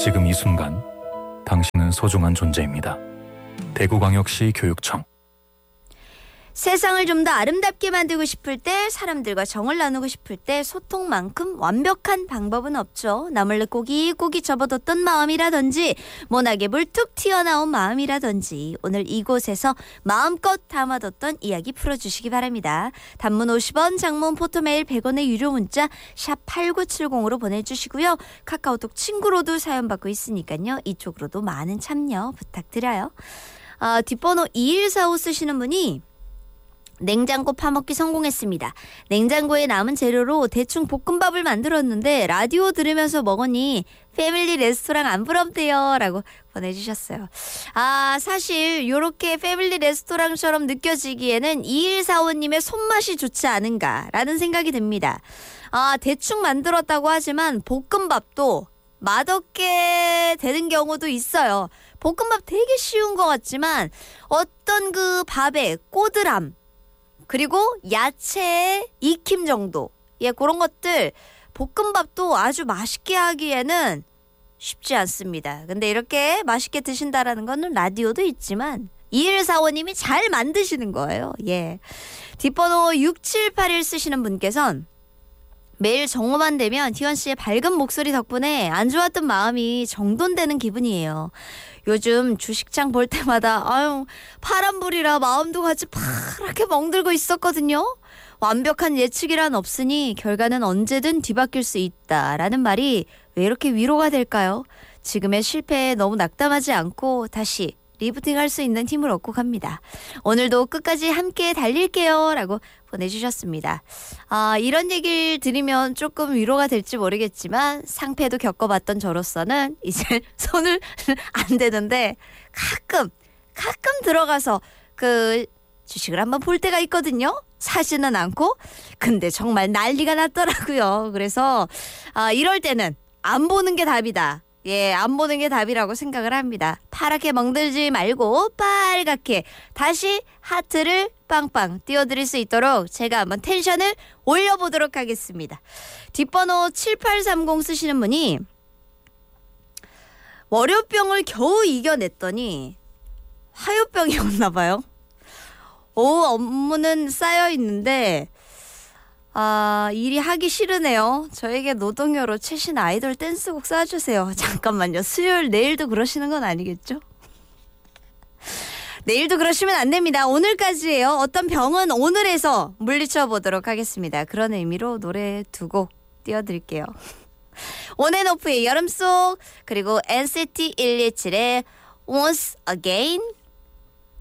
지금 이 순간 당신은 소중한 존재입니다. 대구광역시 교육청. 세상을 좀 더 아름답게 만들고 싶을 때, 사람들과 정을 나누고 싶을 때 소통만큼 완벽한 방법은 없죠. 나몰래 고기고기 접어뒀던 마음이라든지 모나게 물뚝 튀어나온 마음이라든지 오늘 이곳에서 마음껏 담아뒀던 이야기 풀어주시기 바랍니다. 단문 50원, 장문 포토메일 100원의 유료 문자 샵 8970으로 보내주시고요. 카카오톡 친구로도 사연 받고 있으니까요. 이쪽으로도 많은 참여 부탁드려요. 뒷번호 2145 쓰시는 분이 냉장고 파먹기 성공했습니다. 냉장고에 남은 재료로 대충 볶음밥을 만들었는데 라디오 들으면서 먹으니 패밀리 레스토랑 안 부럽대요 라고 보내주셨어요. 사실 이렇게 패밀리 레스토랑처럼 느껴지기에는 2145님의 손맛이 좋지 않은가라는 생각이 듭니다. 대충 만들었다고 하지만 볶음밥도 맛없게 되는 경우도 있어요. 볶음밥 되게 쉬운 것 같지만 어떤 그 밥의 꼬들함 그리고 야채의 익힘 정도, 그런 것들 볶음밥도 아주 맛있게 하기에는 쉽지 않습니다. 근데 이렇게 맛있게 드신다라는 거는 라디오도 있지만 2145님이 잘 만드시는 거예요. 뒷번호 6781 쓰시는 분께서는 매일 정오만 되면 희원 씨의 밝은 목소리 덕분에 안 좋았던 마음이 정돈되는 기분이에요. 요즘 주식장 볼 때마다 파란불이라 마음도 같이 파랗게 멍들고 있었거든요. 완벽한 예측이란 없으니 결과는 언제든 뒤바뀔 수 있다라는 말이 왜 이렇게 위로가 될까요? 지금의 실패에 너무 낙담하지 않고 다시 리부팅할 수 있는 힘을 얻고 갑니다. 오늘도 끝까지 함께 달릴게요 라고 보내주셨습니다. 이런 얘기를 들으면 조금 위로가 될지 모르겠지만 상패도 겪어봤던 저로서는 이제 손을 안 대는데 가끔 들어가서 그 주식을 한번 볼 때가 있거든요. 사지는 않고. 근데 정말 난리가 났더라고요. 그래서 이럴 때는 안 보는 게 답이다. 안 보는 게 답이라고 생각을 합니다. 파랗게 멍들지 말고 빨갛게 다시 하트를 빵빵 띄워드릴 수 있도록 제가 한번 텐션을 올려보도록 하겠습니다. 뒷번호 7830 쓰시는 분이 월요병을 겨우 이겨냈더니 화요병이 왔나 봐요. 오후 업무는 쌓여있는데 일이 하기 싫으네요. 저에게 노동요로 최신 아이돌 댄스곡 쏴주세요. 잠깐만요. 수요일 내일도 그러시는 건 아니겠죠? 내일도 그러시면 안 됩니다. 오늘까지예요. 어떤 병은 오늘에서 물리쳐 보도록 하겠습니다. 그런 의미로 노래 두 곡 띄워드릴게요. 온앤오프의 여름속, 그리고 NCT 127의 Once Again.